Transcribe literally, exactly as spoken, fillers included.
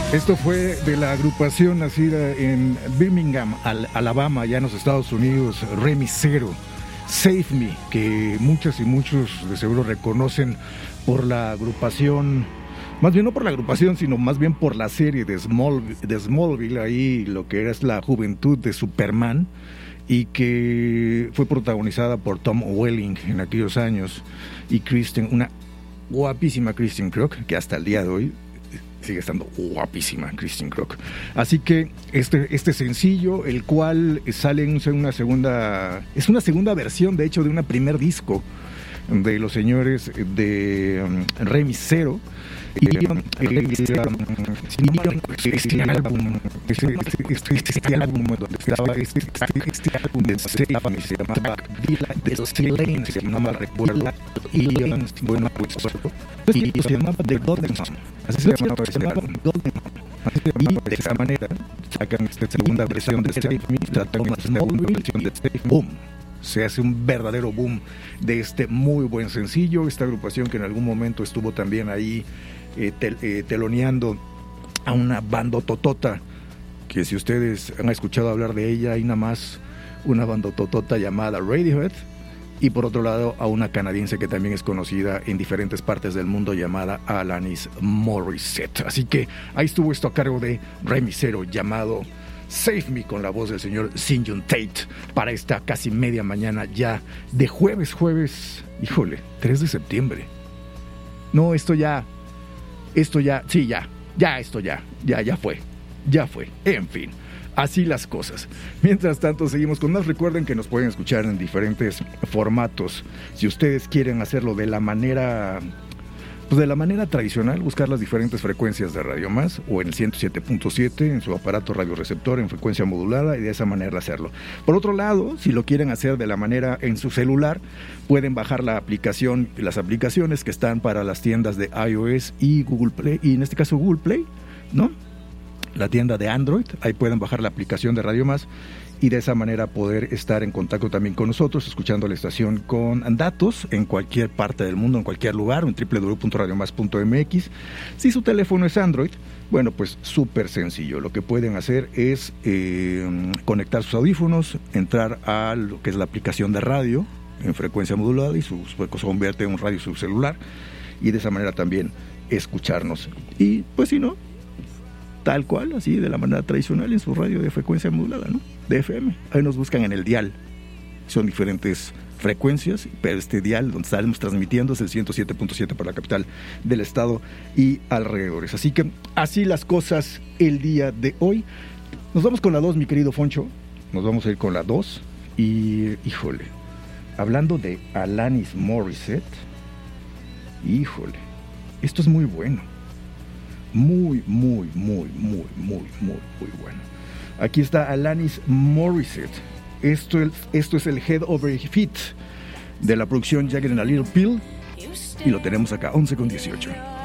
Esto fue de la agrupación nacida en Birmingham, Alabama, allá en los Estados Unidos, Remy Zero, Save Me, que muchas y muchos de seguro reconocen por la agrupación, más bien no por la agrupación, sino más bien por la serie de Smallville, de Smallville, ahí lo que era la juventud de Superman, y que fue protagonizada por Tom Welling en aquellos años, y Kristen, una guapísima Kristen Krug, que hasta el día de hoy sigue estando guapísima Kristen Krug. Así que este, este sencillo, el cual sale en una segunda, es una segunda versión, de hecho, de un primer disco de los señores de um, Remy Zero. Y um, este álbum, este, este, este álbum donde estaba este, este, este álbum de Save Me se llamaba de los Lane, se llamaba Recuerdo, y um, bueno, pues y se llamaba The Golden Sun, así se llamaba ese álbum, Golden Sun. Y de esa manera sacan esta segunda versión de Save Me, tratan esta segunda versión de Save Me, boom, se hace un verdadero boom de este muy buen sencillo. Esta agrupación que en algún momento estuvo también ahí eh, tel, eh, teloneando a una bandototota, que si ustedes han escuchado hablar de ella, hay nada más una bandototota llamada Radiohead, y por otro lado a una canadiense que también es conocida en diferentes partes del mundo llamada Alanis Morissette. Así que ahí estuvo esto a cargo de Remy Zero, llamado Save Me, con la voz del señor Sinjun Tate, para esta casi media mañana ya de jueves, jueves, híjole, tres de septiembre. No, esto ya, esto ya, sí, ya, ya, esto ya, ya, ya fue, ya fue, en fin. Así las cosas. Mientras tanto, seguimos con más. Recuerden que nos pueden escuchar en diferentes formatos. Si ustedes quieren hacerlo de la manera... Pues de la manera tradicional, buscar las diferentes frecuencias de Radio Más o en el ciento siete punto siete en su aparato radioreceptor en frecuencia modulada, y de esa manera hacerlo. Por otro lado, si lo quieren hacer de la manera en su celular, pueden bajar la aplicación, las aplicaciones que están para las tiendas de iOS y Google Play, y en este caso Google Play, ¿no? La tienda de Android, ahí pueden bajar la aplicación de Radio Más y de esa manera poder estar en contacto también con nosotros, escuchando la estación con datos en cualquier parte del mundo, en cualquier lugar, en doble u doble u doble u punto radio más punto m x. Si su teléfono es Android, bueno, pues súper sencillo. Lo que pueden hacer es eh, conectar sus audífonos, entrar a lo que es la aplicación de radio en frecuencia modulada, y su, se convierte en un radio subcelular, y de esa manera también escucharnos. Y pues si no, tal cual, así de la manera tradicional, en su radio de frecuencia modulada, ¿no? De F M. Ahí nos buscan en el dial. Son diferentes frecuencias, pero este dial donde estaremos transmitiendo es el ciento siete punto siete para la capital del estado y alrededores. Así que así las cosas el día de hoy. Nos vamos con la dos, mi querido Foncho. Nos vamos a ir con la dos. Y, híjole, hablando de Alanis Morissette, híjole, esto es muy bueno. Muy, muy, muy, muy, muy, muy, muy bueno. Aquí está Alanis Morissette. Esto es, esto es el Head Over Feet de la producción Jagged and a Little Pill, y lo tenemos acá, once con dieciocho.